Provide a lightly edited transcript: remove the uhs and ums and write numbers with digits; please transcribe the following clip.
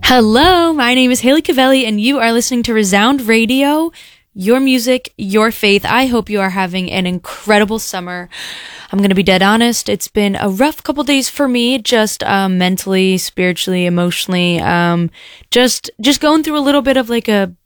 Hello, my name is Haley Cavelli, and you are listening to Resound Radio, your music, your faith. I hope you are having an incredible summer. I'm going to be dead honest. It's been a rough couple days for me, just mentally, spiritually, emotionally, just going through a little bit of like a